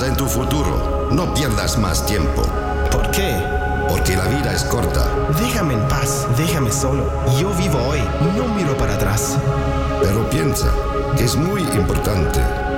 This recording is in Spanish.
Piensa en tu futuro. No pierdas más tiempo. ¿Por qué? Porque la vida es corta. Déjame en paz, déjame solo. Yo vivo hoy, no miro para atrás. Pero piensa que es muy importante